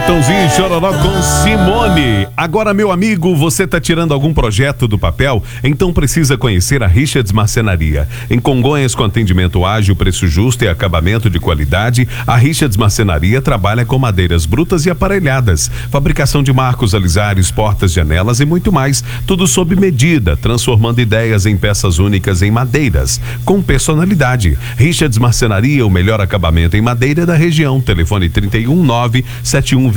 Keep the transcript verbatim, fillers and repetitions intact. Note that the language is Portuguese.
Chitãozinho e Chororó com Simone. Agora, meu amigo, você está tirando algum projeto do papel? Então precisa conhecer a Richards Marcenaria. Em Congonhas, com atendimento ágil, preço justo e acabamento de qualidade, a Richards Marcenaria trabalha com madeiras brutas e aparelhadas, fabricação de marcos, alisários, portas, janelas e muito mais, tudo sob medida, transformando ideias em peças únicas em madeiras, com personalidade. Richards Marcenaria, o melhor acabamento em madeira da região. Telefone trinta e um, nove sete um